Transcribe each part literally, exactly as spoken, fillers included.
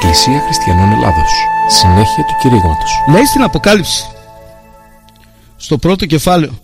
Εκκλησία Χριστιανών Ελλάδος. Συνέχεια του κηρύγματος. Λέει στην Αποκάλυψη, στο πρώτο κεφάλαιο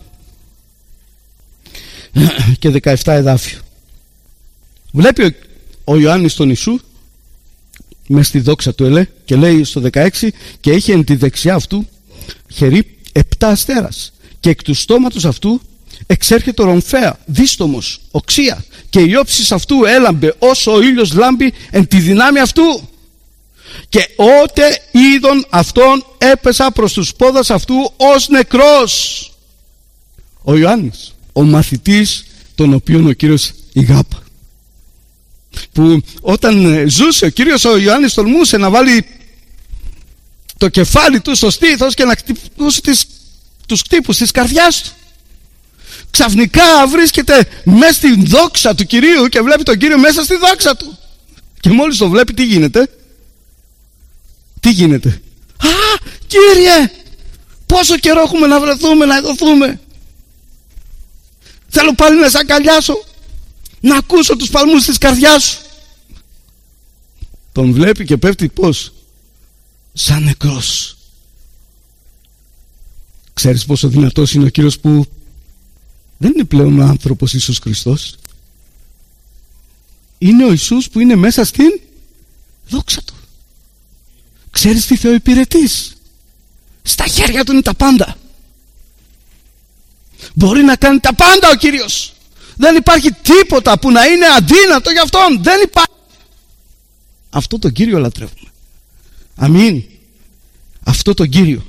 και δεκαεπτά εδάφιο. Βλέπει ο, ο Ιωάννης τον Ιησού μες στη δόξα του ελέ και λέει στο δεκαέξι, και είχε εν τη δεξιά αυτού χερί επτά αστέρας και εκ του στόματος αυτού εξέρχεται ρομφαία, δίστομος, οξία, και η όψης αυτού έλαμπε όσο ο ήλιος λάμπει εν τη δυνάμει αυτού. Και ότε είδον αυτόν έπεσα προς τους πόδας αυτού ως νεκρός. Ο Ιωάννης, ο μαθητής τον οποίον ο Κύριος ηγάπα, που όταν ζούσε ο Κύριος ο Ιωάννης τολμούσε να βάλει το κεφάλι του στο στήθος και να χτυπούσε τις, τους χτύπους της καρδιάς του. Ξαφνικά βρίσκεται μέσα στη δόξα του Κυρίου και βλέπει τον Κύριο μέσα στη δόξα του. Και μόλις το βλέπει, τι γίνεται? Τι γίνεται? Α, Κύριε, πόσο καιρό έχουμε να βρεθούμε, να ειδωθούμε. Θέλω πάλι να σε αγκαλιάσω, να ακούσω τους παλμούς της καρδιάς σου. Τον βλέπει και πέφτει πώς? Σαν νεκρός. Ξέρεις πόσο δυνατός είναι ο Κύριος, που δεν είναι πλέον ο άνθρωπος Ιησούς Χριστός. Είναι ο Ιησούς που είναι μέσα στην δόξα του. Ξέρεις τι Θεό υπηρετείς? Στα χέρια του είναι τα πάντα. Μπορεί να κάνει τα πάντα ο Κύριος. Δεν υπάρχει τίποτα που να είναι αδύνατο για Αυτόν. Δεν υπάρχει. Αυτό τον Κύριο λατρεύουμε. Αμήν. Αυτό τον Κύριο.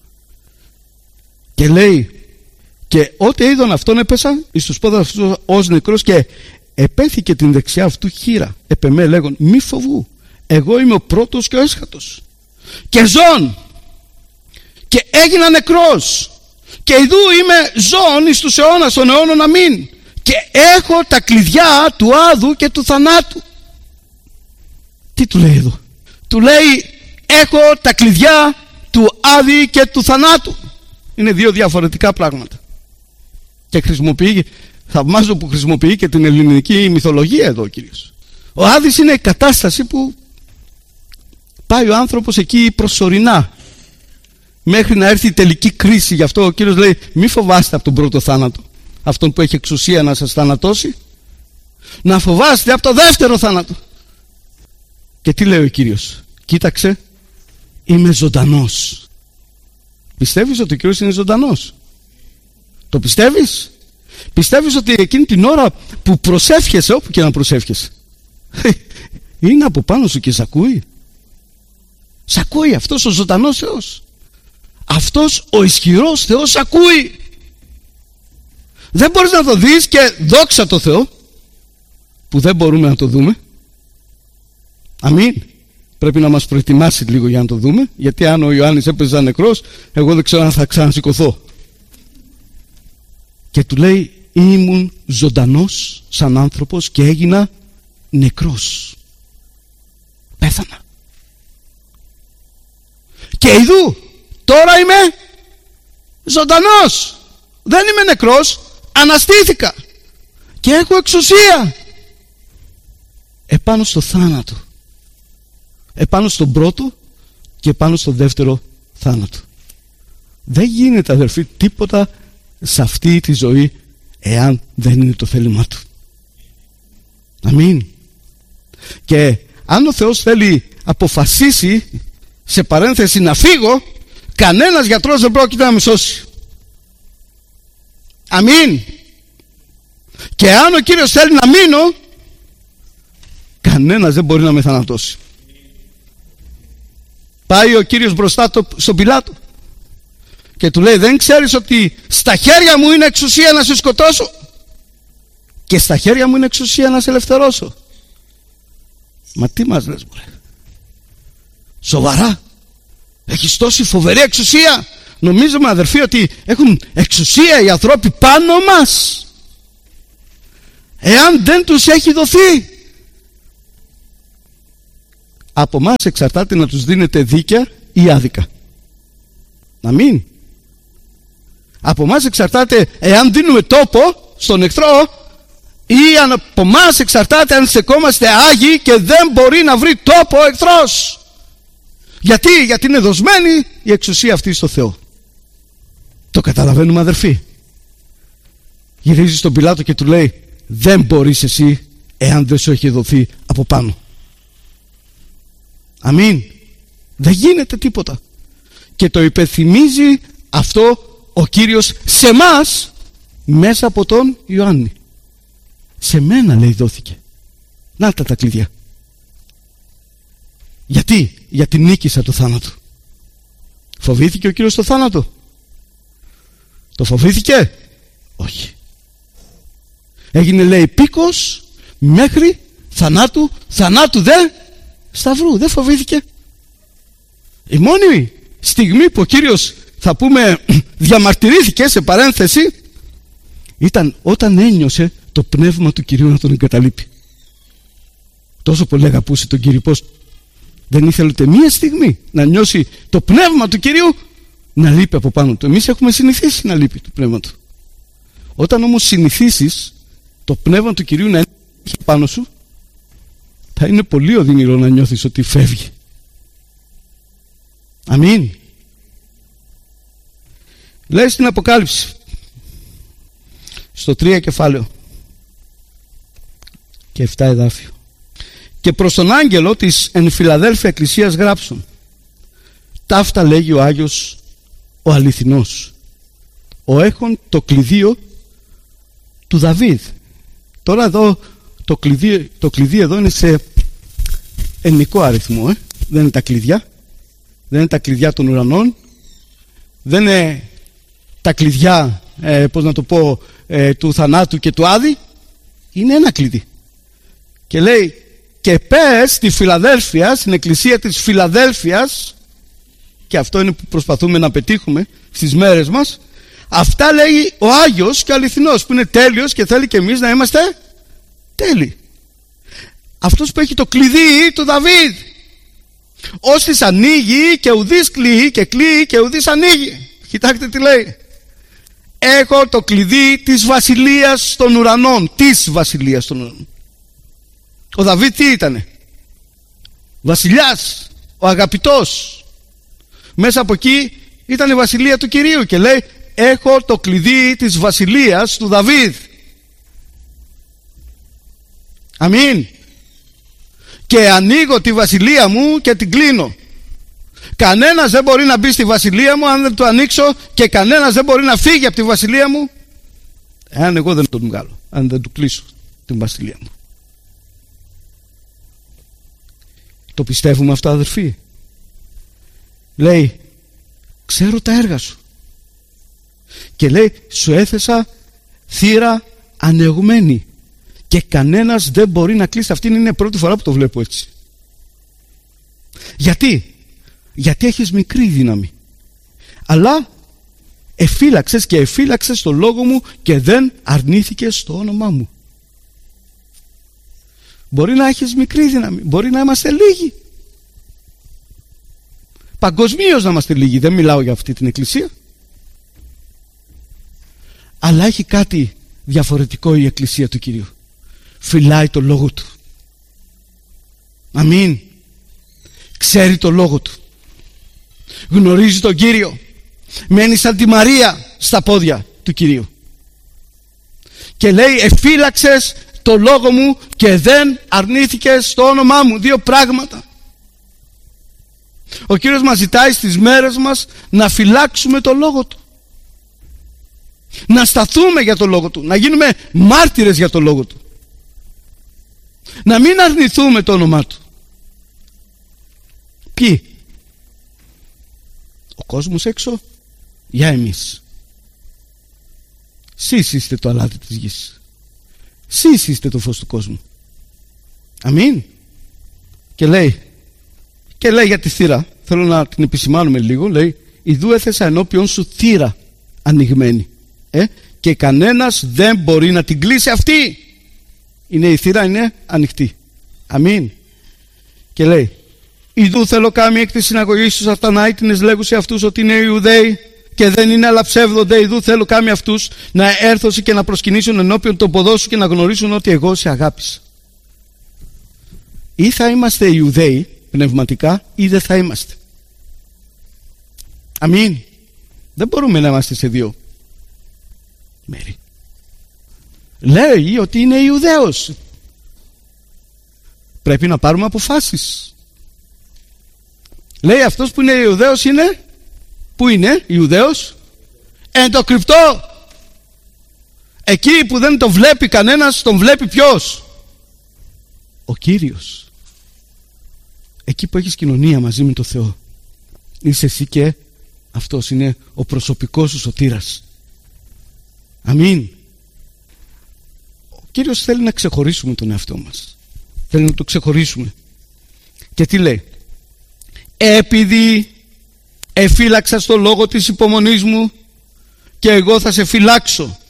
Και λέει, και ότε είδον αυτόν έπεσα εις τους πόδας αυτού ως νεκρός, και επέθηκε την δεξιά αυτού χείρα επ' εμέ λέγον, μη φοβού, εγώ είμαι ο πρώτος και ο έσχατος και ζών, και έγινα νεκρός, και ιδού είμαι ζών εις τους αιώνας των αιώνων, αμήν, και έχω τα κλειδιά του άδου και του θανάτου. Τι του λέει εδώ? Του λέει, έχω τα κλειδιά του άδη και του θανάτου. Είναι δύο διαφορετικά πράγματα. Και χρησιμοποιεί, θαυμάζω που χρησιμοποιεί και την ελληνική μυθολογία εδώ ο Κύριος. Ο άδης είναι η κατάσταση που πάει ο άνθρωπος εκεί προσωρινά, μέχρι να έρθει η τελική κρίση. Γι' αυτό ο Κύριος λέει, μη φοβάστε από τον πρώτο θάνατο, αυτόν που έχει εξουσία να σας θανατώσει. Να φοβάστε από το δεύτερο θάνατο. Και τι λέει ο Κύριος? Κοίταξε, είμαι ζωντανός. Πιστεύεις ότι ο Κύριος είναι ζωντανός? Το πιστεύεις? Πιστεύεις ότι εκείνη την ώρα που προσεύχεσαι, όπου και να προσεύχεσαι, είναι από πάνω σου και σ' ακούει? Σ' ακούει αυτός ο ζωντανός Θεός. Αυτός ο ισχυρός Θεός σ' ακούει. Δεν μπορείς να το δεις, και δόξα τω Θεώ που δεν μπορούμε να το δούμε. Αμήν. Πρέπει να μας προετοιμάσει λίγο για να το δούμε, γιατί αν ο Ιωάννης έπαιζε νεκρός, εγώ δεν ξέρω αν θα ξανασηκωθώ. Και του λέει, ήμουν ζωντανός σαν άνθρωπος και έγινα νεκρός. Πέθανα. Και ειδού τώρα είμαι ζωντανός. Δεν είμαι νεκρός, αναστήθηκα και έχω εξουσία επάνω στο θάνατο, επάνω στον πρώτο και επάνω στο δεύτερο θάνατο. Δεν γίνεται, αδερφοί, τίποτα σε αυτή τη ζωή εάν δεν είναι το θέλημά του. Αμήν. Και αν ο Θεός θέλει αποφασίσει, σε παρένθεση, να φύγω, κανένας γιατρός δεν πρόκειται να με σώσει. Αμήν. Και αν ο Κύριος θέλει να μείνω, κανένας δεν μπορεί να με θανατώσει. Πάει ο Κύριος μπροστά το, στον Πιλάτο και του λέει, δεν ξέρεις ότι στα χέρια μου είναι εξουσία να σε σκοτώσω και στα χέρια μου είναι εξουσία να σε ελευθερώσω? Μα τι μας λες, μωρέ? Σοβαρά? Έχεις τόση φοβερή εξουσία? Νομίζουμε, αδερφοί, ότι έχουν εξουσία οι ανθρώποι πάνω μας, εάν δεν τους έχει δοθεί? Από μας εξαρτάται να τους δίνετε δίκαια ή άδικα. Αμήν. Από μας εξαρτάται εάν δίνουμε τόπο στον εχθρό, ή από μας εξαρτάται αν στεκόμαστε άγιοι και δεν μπορεί να βρει τόπο ο εχθρός. Γιατί, γιατί είναι δοσμένη η εξουσία αυτή στο Θεό. Το καταλαβαίνουμε, αδερφοί? Γυρίζει στον Πιλάτο και του λέει, δεν μπορείς εσύ εάν δεν σου έχει δοθεί από πάνω. Αμήν. Δεν γίνεται τίποτα. Και το υπενθυμίζει αυτό ο Κύριος σε μας μέσα από τον Ιωάννη. Σε μένα, λέει, δόθηκε. Να τα τα κλειδιά. Γιατί? Γιατί νίκησα το θάνατο. Φοβήθηκε ο Κύριος το θάνατο? Το φοβήθηκε? Όχι. Έγινε, λέει, πίκος μέχρι θανάτου, θανάτου δε σταυρού. Δεν φοβήθηκε. Η μόνη στιγμή που ο Κύριος, θα πούμε, διαμαρτυρήθηκε, σε παρένθεση, ήταν όταν ένιωσε το πνεύμα του Κυρίου να τον εγκαταλείπει. Τόσο πολύ αγαπούσε τον Κύριο, πως δεν ήθελε ούτε μία στιγμή να νιώσει το πνεύμα του Κυρίου να λείπει από πάνω του. Εμείς έχουμε συνηθίσει να λείπει το πνεύμα του. Όταν όμως συνηθίσεις το πνεύμα του Κυρίου να είναι πάνω σου, θα είναι πολύ οδυνηρό να νιώθεις ότι φεύγει. Αμήν. Λέει στην Αποκάλυψη, στο τρία κεφάλαιο και επτά εδάφιο, και προς τον άγγελο της εν Φιλαδέλφια εκκλησίας γράψουν, ταύτα λέγει ο Άγιος ο αληθινός, ο έχων το κλειδίο του Δαβίδ. Τώρα εδώ το κλειδί, το κλειδί εδώ είναι σε ενικό αριθμό, ε? Δεν είναι τα κλειδιά, δεν είναι τα κλειδιά των ουρανών, δεν είναι τα κλειδιά, ε, πώς να το πω, ε, του θανάτου και του Άδη. Είναι ένα κλειδί. Και λέει, και πες στη Φιλαδέλφια, στην εκκλησία της Φιλαδέλφειας, και αυτό είναι που προσπαθούμε να πετύχουμε στις μέρες μας, αυτά λέει ο Άγιος και ο αληθινός, που είναι τέλειος και θέλει και εμείς να είμαστε τέλειοι. Αυτός που έχει το κλειδί του Δαβίδ, ώστις ανοίγει και ουδής κλείει, και κλείει και ουδής ανοίγει. Κοιτάξτε τι λέει. Έχω το κλειδί της βασιλείας των ουρανών. Της βασιλείας των ουρανών. Ο Δαβίδ τι ήτανε? Βασιλιάς, ο αγαπητός. Μέσα από εκεί ήταν η βασιλεία του Κυρίου και λέει, έχω το κλειδί της βασιλείας του Δαβίδ. Αμήν. Και ανοίγω τη βασιλεία μου και την κλείνω. Κανένας δεν μπορεί να μπει στη βασιλεία μου αν δεν το ανοίξω, και κανένας δεν μπορεί να φύγει από τη βασιλεία μου εάν εγώ δεν τον βγάλω, αν δεν του κλείσω την βασιλεία μου. Το πιστεύουμε αυτό, αδερφοί? Λέει, ξέρω τα έργα σου, και λέει, σου έθεσα θύρα ανοιγμένη και κανένας δεν μπορεί να κλείσει. Αυτή είναι η πρώτη φορά που το βλέπω έτσι. Γιατί? Γιατί έχεις μικρή δύναμη, αλλά εφύλαξες και εφύλαξες το λόγο μου και δεν αρνήθηκες το όνομά μου. Μπορεί να έχεις μικρή δύναμη, μπορεί να είμαστε λίγοι, παγκοσμίως να είμαστε λίγοι, δεν μιλάω για αυτή την εκκλησία, αλλά έχει κάτι διαφορετικό η εκκλησία του Κυρίου. Φυλάει το λόγο του. Αμήν. Ξέρει το λόγο του, γνωρίζει τον Κύριο, μένει σαν τη Μαρία στα πόδια του Κυρίου και λέει, εφύλαξες το λόγο μου και δεν αρνήθηκες το όνομά μου. Δύο πράγματα. Ο Κύριος μας ζητάει στις μέρες μας να φυλάξουμε το λόγο του, να σταθούμε για το λόγο του, να γίνουμε μάρτυρες για το λόγο του, να μην αρνηθούμε το όνομά του. Ποιοι? Ο κόσμος έξω, για εμείς. Σεις είστε το αλάτι της γης, σεις είστε το φως του κόσμου. Αμήν. Και λέει, και λέει για τη θύρα, θέλω να την επισημάνουμε λίγο. Λέει, ιδού έθεσα ενώπιον σου θύρα ανοιγμένη, ε, και κανένας δεν μπορεί να την κλείσει. Αυτή είναι η θύρα, είναι ανοιχτή. Αμήν. Και λέει, ιδού θέλω κάμοι εκ της συναγωγής τους αυτανάητινες λέγουσι αυτούς ότι είναι Ιουδαίοι και δεν είναι, αλλά ψεύδονται. Ιδού θέλω κάμοι αυτούς να έρθωσι και να προσκυνήσουν ενώπιον τον ποδό σου και να γνωρίσουν ότι εγώ σε αγάπησα. Ή θα είμαστε Ιουδαίοι πνευματικά ή δεν θα είμαστε. Αμήν. Δεν μπορούμε να είμαστε σε δύο μέρη. Λέει ότι είναι Ιουδαίος. Πρέπει να πάρουμε αποφάσεις. Λέει αυτός που είναι Ιουδαίος είναι, πού είναι Ιουδαίος? Εν το κρυπτό. Εκεί που δεν το βλέπει κανένας, τον βλέπει ποιος? Ο Κύριος. Εκεί που έχεις κοινωνία μαζί με το Θεό, είσαι εσύ και αυτός, είναι ο προσωπικός σου σωτήρας. Αμήν. Ο Κύριος θέλει να ξεχωρίσουμε τον εαυτό μας. Θέλει να το ξεχωρίσουμε. Και τι λέει? Επειδή εφύλαξα στο λόγο της υπομονής μου, και εγώ θα σε φυλάξω.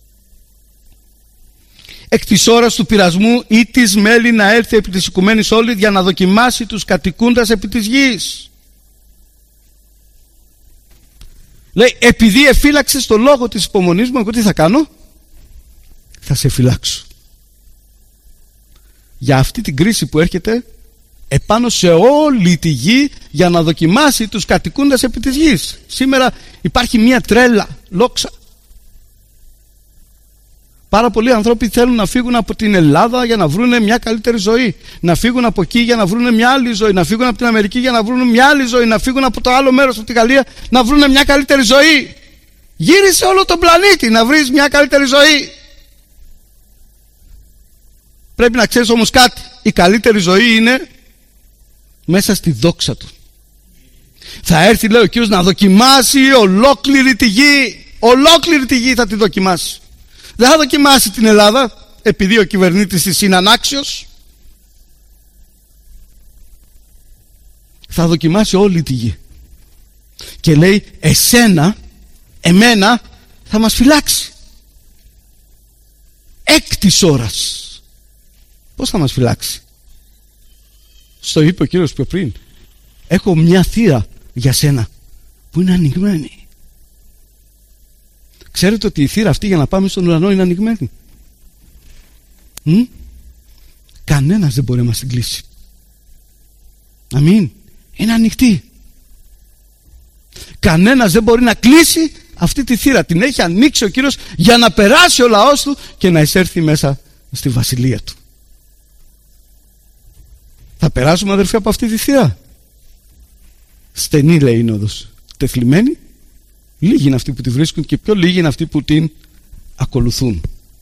Εκ της ώρας του πειρασμού ή της μέλη να έρθει επί της οικουμένης όλη, για να δοκιμάσει τους κατοικούντας επί της γης. Λέει, επειδή εφύλαξες το λόγο της υπομονής μου, εγώ τι θα κάνω? Θα σε φυλάξω. Για αυτή την κρίση που έρχεται επάνω σε όλη τη γη, για να δοκιμάσει τους κατοικούντας επί της γης. Σήμερα υπάρχει μια τρέλα, λόξα. Πάρα πολλοί άνθρωποι θέλουν να φύγουν από την Ελλάδα για να βρουν μια καλύτερη ζωή, να φύγουν από εκεί για να βρουν μια άλλη ζωή, να φύγουν από την Αμερική για να βρουν μια άλλη ζωή, να φύγουν από το άλλο μέρος, από τη Γαλλία, να βρουν μια καλύτερη ζωή. Γύρισε όλο τον πλανήτη να βρεις μια καλύτερη ζωή. Πρέπει να ξέρεις όμως κάτι. Η καλύτερη ζωή είναι μέσα στη δόξα του. Θα έρθει, λέει ο Κύριος, να δοκιμάσει ολόκληρη τη γη. Ολόκληρη τη γη θα τη δοκιμάσει. Δεν θα δοκιμάσει την Ελλάδα επειδή ο κυβερνήτης της είναι ανάξιος. Θα δοκιμάσει όλη τη γη. Και λέει, εσένα, εμένα θα μας φυλάξει. Εκ της ώρας. Πώς θα μας φυλάξει? Στο είπε ο Κύριος πιο πριν. Έχω μια θύρα για σένα που είναι ανοιγμένη. Ξέρετε ότι η θύρα αυτή για να πάμε στον ουρανό είναι ανοιγμένη? Μ? Κανένας δεν μπορεί να μας την κλείσει. Αμήν. Είναι ανοιχτή. Κανένας δεν μπορεί να κλείσει αυτή τη θύρα. Την έχει ανοίξει ο Κύριος για να περάσει ο λαός του και να εισέρθει μέσα στη βασιλεία του. Θα περάσουμε, αδερφοί, από αυτή τη θύρα? Στενή, λέει, είναι όδος. Τεθλιμμένη. Λίγοι είναι αυτοί που τη βρίσκουν και πιο λίγοι είναι αυτοί που την ακολουθούν.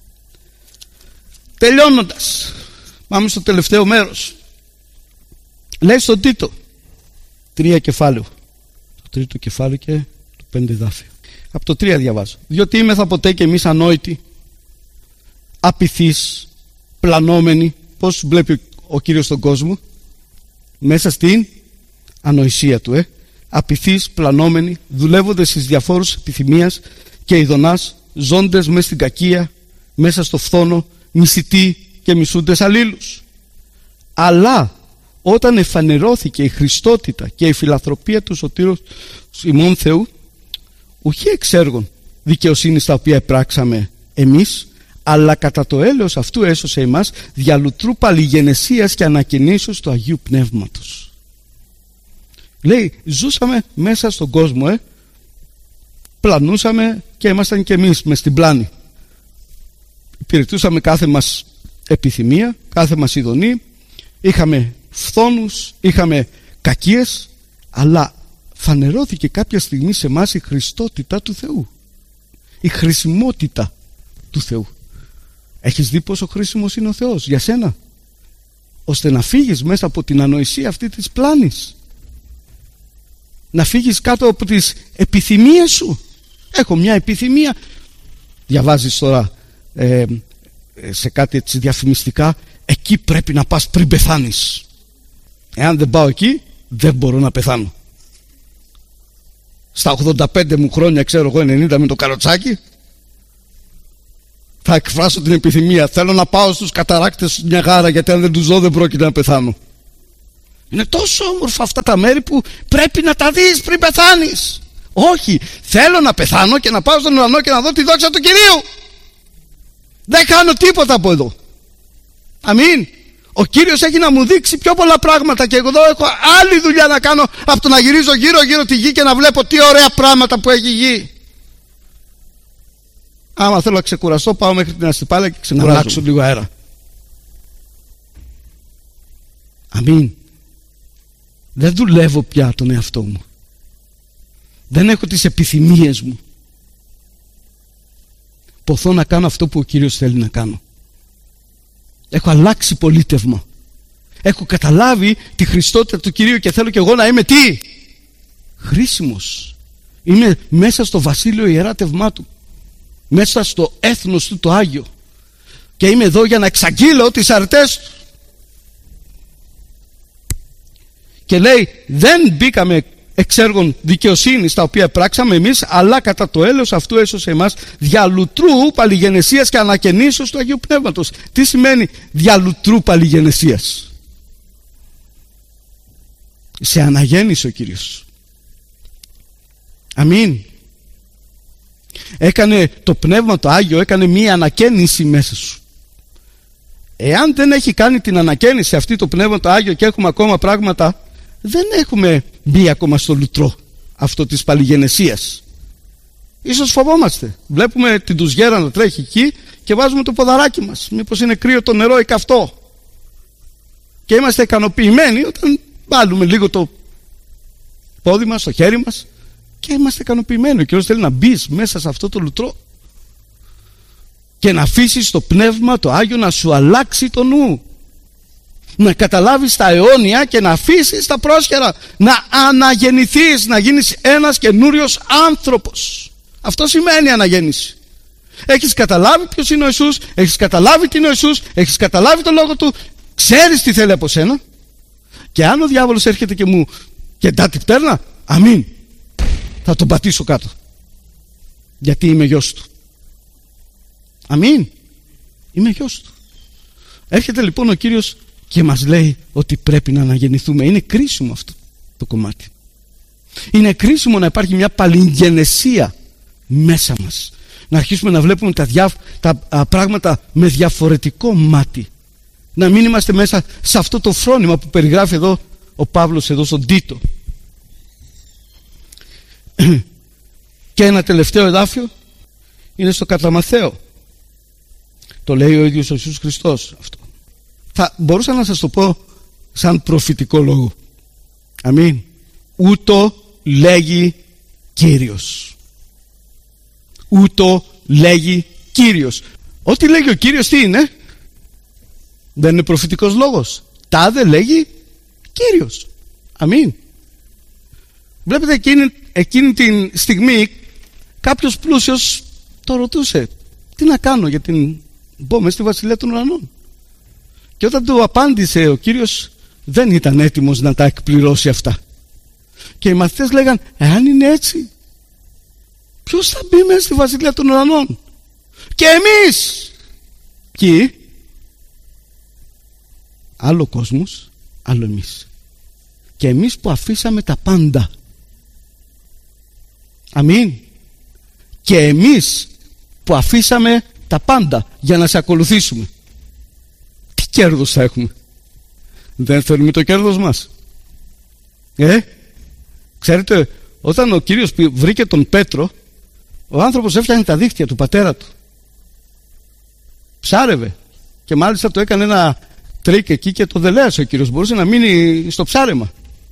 Τελειώνοντας, πάμε στο τελευταίο μέρος. Λέει στον Τίτο, τρία κεφάλαιο. Το τρίτο κεφάλαιο και το πέντε δάφιο. Από το τρία διαβάζω. Διότι είμεθα ποτέ και εμείς ανόητοι, απειθείς, πλανόμενοι. Πώς βλέπει ο Κύριος τον κόσμο? Μέσα στην ανοησία του, ε. Απειθείς, πλανόμενοι, δουλεύοντες στις διαφόρους επιθυμίας και ειδονάς, ζώντες μέσα στην κακία, μέσα στο φθόνο, μισητοί και μισούντες αλλήλους. Αλλά όταν εφανερώθηκε η Χριστότητα και η φιλανθρωπία του σωτήρου ημών Θεού, ουχή εξ έργων δικαιοσύνης τα οποία επράξαμε εμείς, αλλά κατά το έλεος αυτού έσωσε εμάς δια λουτρού παλιγενεσίας και ανακαινήσεως του Αγίου Πνεύματος. Λέει, ζούσαμε μέσα στον κόσμο, ε. πλανούσαμε και ήμασταν και εμείς μες στην πλάνη. Υπηρετούσαμε κάθε μας επιθυμία, κάθε μας ειδονή, είχαμε φθόνους, είχαμε κακίες, αλλά φανερώθηκε κάποια στιγμή σε εμάς η Χριστότητα του Θεού, η χρησιμότητα του Θεού. Έχεις δει πόσο χρήσιμος είναι ο Θεός για σένα, ώστε να φύγεις μέσα από την ανοησία αυτή της πλάνης, να φύγεις κάτω από τις επιθυμίες σου. Έχω μια επιθυμία. Διαβάζεις τώρα ε, σε κάτι έτσι διαφημιστικά, εκεί πρέπει να πας πριν πεθάνεις. Εάν δεν πάω εκεί, δεν μπορώ να πεθάνω. Στα ογδόντα πέντε μου χρόνια, ξέρω εγώ ενενήντα, με το καροτσάκι, θα εκφράσω την επιθυμία. Θέλω να πάω στους καταράκτες του Νιαγάρα, γιατί αν δεν τους δω δεν πρόκειται να πεθάνω. Είναι τόσο όμορφα αυτά τα μέρη που πρέπει να τα δεις πριν πεθάνεις. Όχι, θέλω να πεθάνω και να πάω στον ουρανό και να δω τη δόξα του Κυρίου. Δεν κάνω τίποτα από εδώ. Αμήν. Ο Κύριος έχει να μου δείξει πιο πολλά πράγματα και εγώ εδώ έχω άλλη δουλειά να κάνω από το να γυρίζω γύρω γύρω τη γη και να βλέπω τι ωραία πράγματα που έχει η γη. Άμα θέλω να ξεκουραστώ, πάω μέχρι την αστυπάλαια και ξεκουράζω. Να αλλάξω λίγο αέρα. Αμήν. Δεν δουλεύω πια τον εαυτό μου. Δεν έχω τις επιθυμίες μου. Ποθώ να κάνω αυτό που ο Κύριος θέλει να κάνω. Έχω αλλάξει πολίτευμα. Έχω καταλάβει τη χριστότητα του Κυρίου και θέλω και εγώ να είμαι τι? Χρήσιμος. Είμαι μέσα στο βασίλειο ιεράτευμά του. Μέσα στο έθνος του το Άγιο. Και είμαι εδώ για να εξαγγείλω τις αρετές του. Και λέει, δεν μπήκαμε εξ έργων δικαιοσύνης τα οποία πράξαμε εμείς, αλλά κατά το έλεος αυτού έσωσε εμάς διαλουτρού παλιγενεσίας και ανακαινήσεως του Αγίου Πνεύματος. Τι σημαίνει διαλουτρού παλιγενεσίας? Σε αναγέννησε ο Κύριος. Αμήν. Έκανε το Πνεύμα το Άγιο, έκανε μία ανακαίνιση μέσα σου. Εάν δεν έχει κάνει την ανακαίνιση αυτή το Πνεύμα το Άγιο και έχουμε ακόμα πράγματα, δεν έχουμε μπει ακόμα στο λουτρό αυτό της παλιγενεσίας. Ίσως φοβόμαστε. Βλέπουμε την τουζιέρα να τρέχει εκεί και βάζουμε το ποδαράκι μας. Μήπως είναι κρύο το νερό ή καυτό. Και είμαστε ικανοποιημένοι όταν βάλουμε λίγο το πόδι μας, το χέρι μας και είμαστε ικανοποιημένοι. Ο Κύριος θέλει να μπεις μέσα σε αυτό το λουτρό και να αφήσεις το Πνεύμα το Άγιο να σου αλλάξει το νου. Να καταλάβεις τα αιώνια και να αφήσεις τα πρόσχερα. Να αναγεννηθείς, να γίνεις ένας καινούριος άνθρωπος. Αυτό σημαίνει αναγέννηση. Έχεις καταλάβει ποιος είναι ο Ιησούς, έχεις καταλάβει τι είναι ο Ιησούς, έχεις καταλάβει τον λόγο του, ξέρεις τι θέλει από σένα. Και αν ο διάβολος έρχεται και μου κεντά την πτέρνα, αμήν, θα τον πατήσω κάτω. Γιατί είμαι γιος του. Αμήν. Είμαι γιος του. Έρχεται λοιπόν ο Κύριος και μας λέει ότι πρέπει να αναγεννηθούμε. Είναι κρίσιμο αυτό το κομμάτι. Είναι κρίσιμο να υπάρχει μια παλιγενεσία μέσα μας. Να αρχίσουμε να βλέπουμε τα, διά, τα α, πράγματα με διαφορετικό μάτι. Να μην είμαστε μέσα σε αυτό το φρόνημα που περιγράφει εδώ ο Παύλος εδώ στον Τίτο. Και ένα τελευταίο εδάφιο είναι στο κατά Μαθαίο. Το λέει ο ίδιος ο Ιησούς Χριστός αυτό. Θα μπορούσα να σας το πω σαν προφητικό λόγο. Αμήν. Ούτω λέγει Κύριος. Ούτω λέγει Κύριος. Ό,τι λέγει ο Κύριος τι είναι? Δεν είναι προφητικός λόγος. Τάδε λέγει Κύριος. Αμήν. Βλέπετε εκείνη, εκείνη την στιγμή κάποιος πλούσιος το ρωτούσε, τι να κάνω για την μπω μες στη βασιλεία των ουρανών. Και όταν του απάντησε ο Κύριος, δεν ήταν έτοιμος να τα εκπληρώσει αυτά. Και οι μαθητές λέγαν, εάν είναι έτσι, ποιος θα μπει μέσα στη βασιλεία των ουρανών? Και εμείς εκεί, άλλο κόσμος, άλλο εμείς. Και εμείς που αφήσαμε τα πάντα. Αμήν. Και εμείς που αφήσαμε τα πάντα για να σε ακολουθήσουμε. Τι κέρδος θα έχουμε? Δεν θέλουμε το κέρδος μας? Ε, ξέρετε, όταν ο Κύριος βρήκε τον Πέτρο, ο άνθρωπος έφτιαχνε τα δίχτυα του πατέρα του. Ψάρευε. Και μάλιστα το έκανε ένα τρίκ εκεί και το δελέασε ο Κύριος. Μπορούσε να μείνει στο ψάρεμα.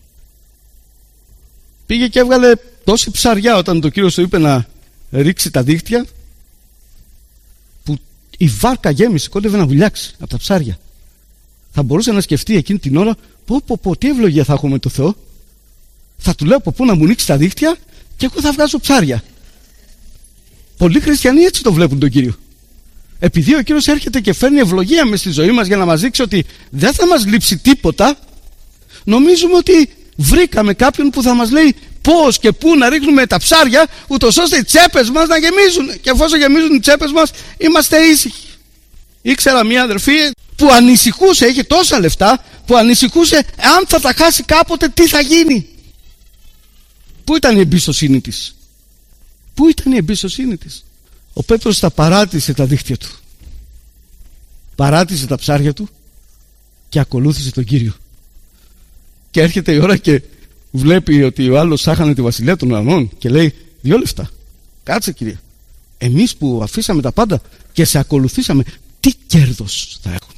Πήγε και έβγαλε τόση ψαριά όταν το Κύριος του είπε να ρίξει τα δίχτυα, που η βάρκα γέμισε, κόντευε να βουλιάξει από τα ψάρια. Θα μπορούσε να σκεφτεί εκείνη την ώρα, πω πω πω, τι ευλογία θα έχω με το Θεό. Θα του λέω από πού να μου ρίξει τα δίχτυα και εγώ θα βγάζω ψάρια. Πολλοί χριστιανοί έτσι το βλέπουν τον Κύριο. Επειδή ο Κύριος έρχεται και φέρνει ευλογία μες στη ζωή μας για να μας δείξει ότι δεν θα μας λείψει τίποτα, νομίζουμε ότι βρήκαμε κάποιον που θα μας λέει πώς και πού να ρίχνουμε τα ψάρια, ούτως ώστε οι τσέπες μας να γεμίζουν. Και εφόσον γεμίζουν οι τσέπες μας, είμαστε ήσυχοι. Ήξερα μια αδερφή που ανησυχούσε, είχε τόσα λεφτά, που ανησυχούσε αν θα τα χάσει κάποτε, τι θα γίνει. Πού ήταν η εμπιστοσύνη της? Πού ήταν η εμπιστοσύνη της? Ο Πέτρος τα παράτησε τα δίχτυα του, παράτησε τα ψάρια του και ακολούθησε τον Κύριο. Και έρχεται η ώρα και βλέπει ότι ο άλλος άχανε τη βασιλεία των ουρανών και λέει: δύο λεφτά, κάτσε Κύριε, εμείς που αφήσαμε τα πάντα και σε ακολουθήσαμε, τι κέρδος θα έχουμε?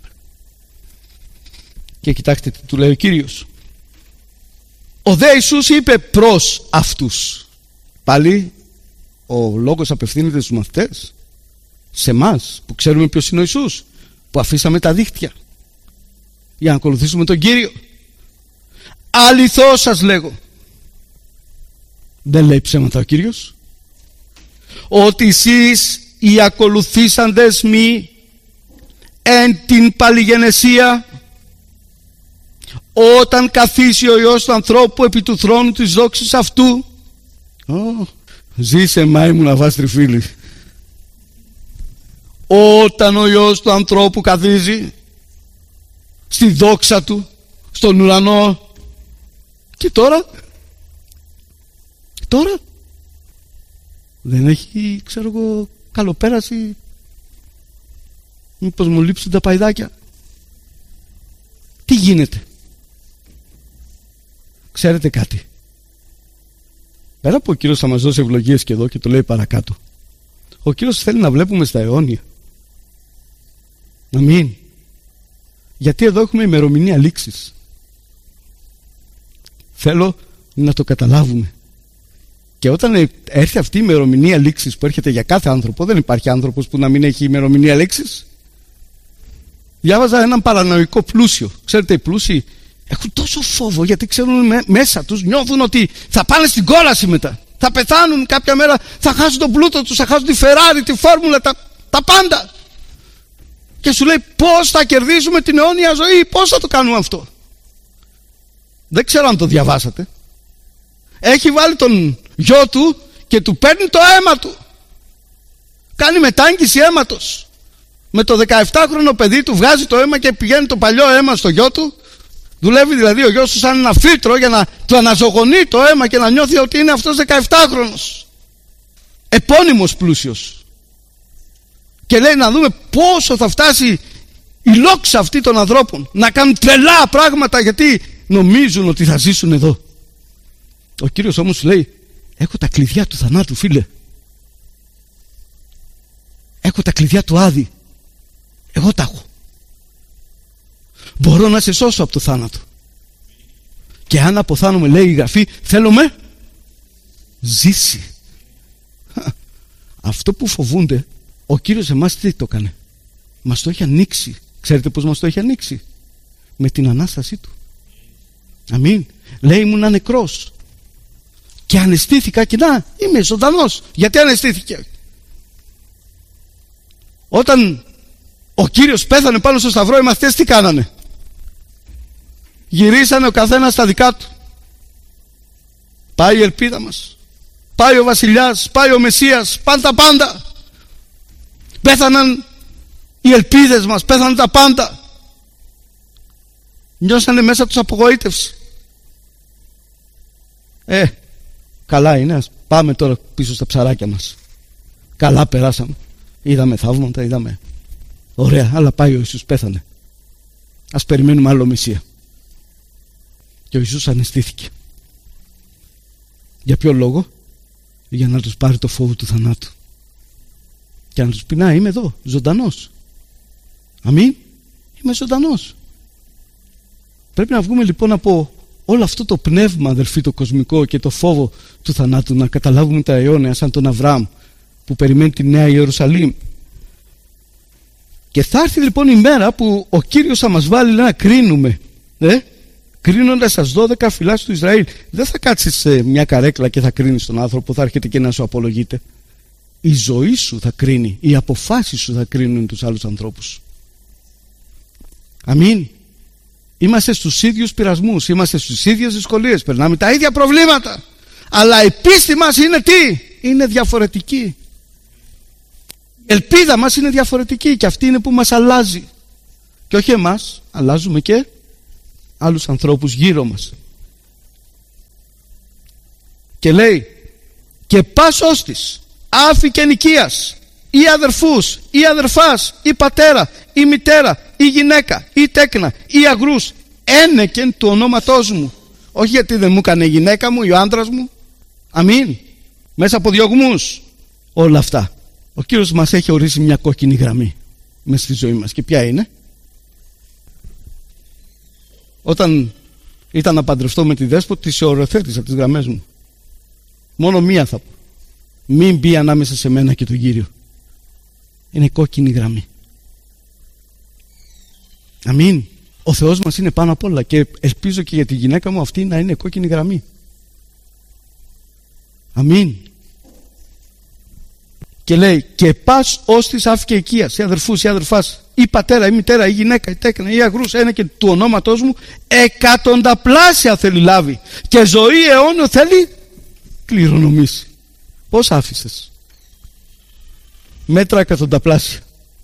Και κοιτάξτε τι του λέει ο Κύριος. Ο δε Ιησούς είπε προς αυτούς. Πάλι ο λόγος απευθύνεται στους μαθητές, σε εμάς που ξέρουμε ποιος είναι ο Ιησούς, που αφήσαμε τα δίχτυα για να ακολουθήσουμε τον Κύριο. Αληθώς σας λέγω, δεν λέει ψέματα ο Κύριος, ότι εσείς οι ακολουθήσαντες μη εν την παλιγενεσία, όταν καθίσει ο Υιός του ανθρώπου επί του θρόνου της δόξης αυτού, oh, ζήσε μάη μου να βάζει τριφύλι, όταν ο Υιός του ανθρώπου καθίζει στη δόξα του στον ουρανό, και τώρα τώρα δεν έχει, ξέρω εγώ, καλοπέραση, μήπως μου λείψουν τα παϊδάκια? Τι γίνεται? Ξέρετε κάτι? Πέρα από ο Κύριος θα μας δώσει ευλογίες και εδώ και το λέει παρακάτω, ο Κύριος θέλει να βλέπουμε στα αιώνια. Αμήν. Γιατί εδώ έχουμε ημερομηνία λήξης. Θέλω να το καταλάβουμε. Και όταν έρθει αυτή η ημερομηνία λήξης που έρχεται για κάθε άνθρωπο, δεν υπάρχει άνθρωπος που να μην έχει ημερομηνία λήξης. Διάβαζα έναν παρανοϊκό πλούσιο. Ξέρετε, οι πλούσιοι έχουν τόσο φόβο γιατί ξέρουν με, μέσα τους, νιώθουν ότι θα πάνε στην κόλαση μετά. Θα πεθάνουν κάποια μέρα, θα χάσουν τον πλούτο τους, θα χάσουν τη Φεράρι, τη Φόρμουλα, τα, τα πάντα. Και σου λέει πώς θα κερδίσουμε την αιώνια ζωή, πώς θα το κάνουμε αυτό? Δεν ξέρω αν το διαβάσατε. Έχει βάλει τον γιο του και του παίρνει το αίμα του. Κάνει μετάγγιση αίματος. Με το δεκαεπτάχρονο παιδί του βγάζει το αίμα και πηγαίνει το παλιό αίμα στο γιο του. Δουλεύει δηλαδή ο γιος του σαν ένα φίλτρο για να του αναζωογονεί το αίμα και να νιώθει ότι είναι αυτός δεκαεπτάχρονος. Επώνυμος πλούσιος. Και λέει να δούμε πόσο θα φτάσει η λόξα αυτή των ανθρώπων να κάνουν τρελά πράγματα γιατί νομίζουν ότι θα ζήσουν εδώ. Ο Κύριος όμως λέει: έχω τα κλειδιά του θανάτου, φίλε. Έχω τα κλειδιά του Άδη. Εγώ τα έχω. Μπορώ να σε σώσω από το θάνατο. Και αν αποθάνομαι, λέει η Γραφή, θέλω με ζήσει. Αυτό που φοβούνται, ο Κύριος εμάς τι το έκανε? Μας το έχει ανοίξει. Ξέρετε πως μας το έχει ανοίξει? Με την Ανάστασή του. Αμήν. Λέει ήμουνα νεκρός και αναισθήθηκα και να είμαι ζωντανός. Γιατί αναισθήθηκε? Όταν ο Κύριος πέθανε πάνω στο σταυρό, οι μαθητές τι κάνανε? Γυρίσανε ο καθένας στα δικά του. Πάει η ελπίδα μας, πάει ο βασιλιάς, πάει ο Μεσσίας, πάνε τα πάντα. Πέθαναν οι ελπίδες μας, πέθαναν τα πάντα. Νιώσανε μέσα τους απογοήτευση. Ε, καλά είναι, ας πάμε τώρα πίσω στα ψαράκια μας. Καλά περάσαμε. Είδαμε θαύματα, είδαμε. Ωραία, αλλά πάει ο Ιησούς, πέθανε. Ας περιμένουμε άλλο Μεσσία. Και ο Ιησούς αναισθήθηκε. Για ποιο λόγο? Για να τους πάρει το φόβο του θανάτου και να τους πει να είμαι εδώ ζωντανός. Αμήν. Είμαι ζωντανός. Πρέπει να βγούμε λοιπόν από όλο αυτό το πνεύμα, αδελφοί, το κοσμικό και το φόβο του θανάτου, να καταλάβουμε τα αιώνια σαν τον Αβραάμ που περιμένει τη Νέα Ιερουσαλήμ. Και θα έρθει λοιπόν η μέρα που ο Κύριος θα μας βάλει να κρίνουμε, ε? κρίνοντας τις δώδεκα φυλάς του Ισραήλ. Δεν θα κάτσεις σε μια καρέκλα και θα κρίνεις τον άνθρωπο, θα έρχεται και να σου απολογείται. Η ζωή σου θα κρίνει, οι αποφάσεις σου θα κρίνουν τους άλλους ανθρώπους. Αμήν. Είμαστε στους ίδιους πειρασμούς, είμαστε στις ίδιες δυσκολίες, περνάμε τα ίδια προβλήματα, αλλά η πίστη μας είναι τι? Είναι διαφορετική. Η ελπίδα μας είναι διαφορετική και αυτή είναι που μας αλλάζει. Και όχι εμάς, αλλάζουμε και άλλους ανθρώπους γύρω μας. Και λέει και πας ώστις άφη και νοικίας ή αδερφούς ή αδερφάς ή πατέρα ή μητέρα ή γυναίκα ή τέκνα ή αγρούς ένεκεν του ονόματός μου. Όχι γιατί δεν μου έκανε η γυναίκα μου ή ο άντρας μου. Αμήν. Μέσα από διωγμούς. Όλα αυτά. Ο Κύριος μας έχει ορίσει μια κόκκινη γραμμή μες στη ζωή μας. Και ποια είναι? Όταν ήταν να παντρευτώ με τη Δέσπο, τις οριοθέτησα τις γραμμές μου. Μόνο μία θα πω. Μην μπει ανάμεσα σε μένα και τον Κύριο. Είναι κόκκινη γραμμή. Αμήν. Ο Θεός μας είναι πάνω απ' όλα και ελπίζω και για τη γυναίκα μου αυτή να είναι κόκκινη γραμμή. Αμήν. Και λέει, και πας ως της άφηκε οικίας, ή αδερφούς ή αδερφάς, ή πατέρα ή μητέρα ή γυναίκα ή τέκνα ή αγρούς ένα και του ονόματός μου, εκατονταπλάσια θέλει λάβει και ζωή αιώνιο θέλει κληρονομήσει. Πώς άφησες? Μέτρα εκατονταπλάσια.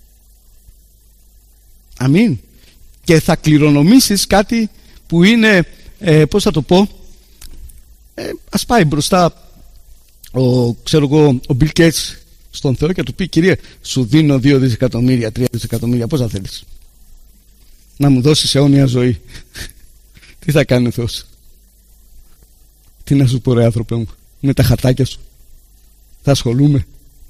Αμήν. Και θα κληρονομήσεις κάτι που είναι, ε, πώς θα το πω, ε, ας πάει μπροστά ο, ξέρω εγώ, ο Bill Gates στον Θεό και του πει, Κύριε, σου δίνω δύο δισεκατομμύρια, τρία δισεκατομμύρια, πώς θα θέλεις? Να μου δώσεις αιώνια ζωή. Τι θα κάνει ο Θεός? Τι να σου πω ρε άνθρωπε μου, με τα χαρτάκια σου θα ασχολούμαι?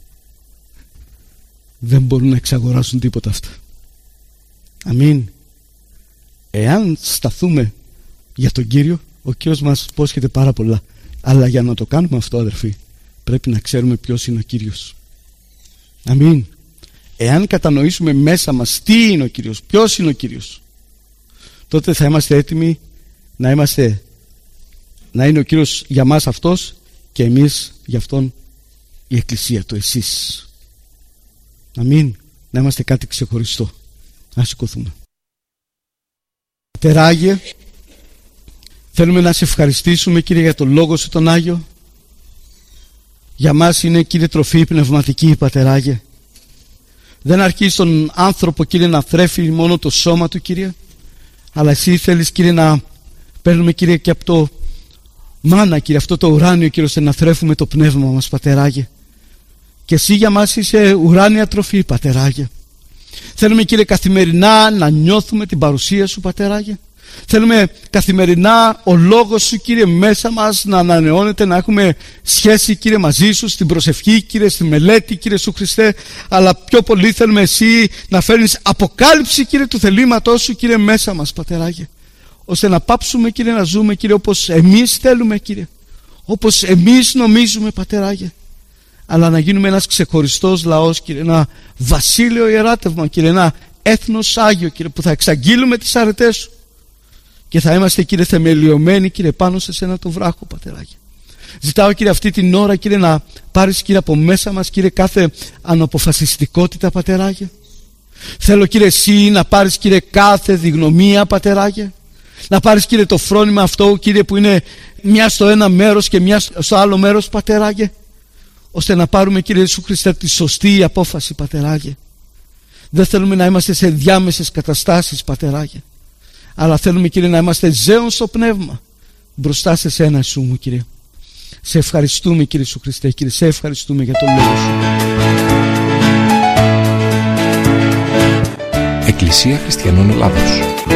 Δεν μπορούν να εξαγοράσουν τίποτα αυτά. Αμήν. Εάν σταθούμε για τον Κύριο, ο Κύριος μας υπόσχεται πάρα πολλά. Αλλά για να το κάνουμε αυτό, αδερφοί, πρέπει να ξέρουμε ποιος είναι ο Κύριος. Αμήν. Εάν κατανοήσουμε μέσα μας τι είναι ο Κύριος, ποιος είναι ο Κύριος, τότε θα είμαστε έτοιμοι να είμαστε, να είναι ο Κύριος για μας αυτός και εμείς για αυτόν η Εκκλησία, το εσείς. Αμήν. Να είμαστε κάτι ξεχωριστό. Να σηκωθούμε. Τεράγε, θέλουμε να σε ευχαριστήσουμε, Κύριε, για τον Λόγο σου τον Άγιο. Για μας είναι, Κύριε, τροφή πνευματική, Πατεράγε. Δεν αρκεί στον άνθρωπο, Κύριε, να θρέφει μόνο το σώμα του, Κύριε, αλλά εσύ θέλεις, Κύριε, να παίρνουμε, Κύριε, και από το μάνα, Κύριε, αυτό το ουράνιο, Κύριε, ώστε να θρέφουμε το πνεύμα μας, Πατεράγε. Και εσύ για μας είσαι ουράνια τροφή, Πατεράγε. Θέλουμε, Κύριε, καθημερινά να νιώθουμε την παρουσία σου, Πατεράγε. Θέλουμε καθημερινά ο Λόγος σου, Κύριε, μέσα μας να ανανεώνεται, να έχουμε σχέση, Κύριε, μαζί σου, στην προσευχή, Κύριε, στη μελέτη, Κύριε Σου Χριστέ. Αλλά πιο πολύ θέλουμε εσύ να φέρνεις αποκάλυψη, Κύριε, του θελήματός σου, Κύριε, μέσα μας, Πατεράγε. Ώστε να πάψουμε, Κύριε, να ζούμε, Κύριε, όπως εμείς θέλουμε, Κύριε, όπως εμείς νομίζουμε, Πατεράγε. Αλλά να γίνουμε ένας ξεχωριστός λαός, Κύριε, ένα βασίλειο ιεράτευμα, Κύριε, ένα έθνος Άγιο, Κύριε, που θα εξαγγείλουμε τις αρετές σου και θα είμαστε, Κύριε, θεμελιωμένοι, Κύριε, πάνω σε σένα το βράχο, Πατεράγε. Ζητάω, Κύριε, αυτή την ώρα, Κύριε, να πάρεις, Κύριε, από μέσα μας, Κύριε, κάθε αναποφασιστικότητα, Πατεράγε. Θέλω, Κύριε, εσύ να πάρεις, Κύριε, κάθε διγνωμία, Πατεράγε. Να πάρεις, Κύριε, το φρόνημα αυτό, Κύριε, που είναι μια στο ένα μέρος και μια στο άλλο μέρος, Πατεράγε, ώστε να πάρουμε, Κύριε Ιησού Χριστέ, τη σωστή απόφαση, Πατεράγε. Δεν θέλουμε να είμαστε σε διάμεσες καταστάσεις, Πατεράγε, αλλά θέλουμε, Κύριε, να είμαστε ζέων στο πνεύμα μπροστά σε σένα, Ιησού μου, Κύριε. Σε ευχαριστούμε, Κύριε Ιησού Χριστέ, Κύριε, σε ευχαριστούμε για τον λόγο σου. Εκκλησία Χριστιανών Ελλάδος.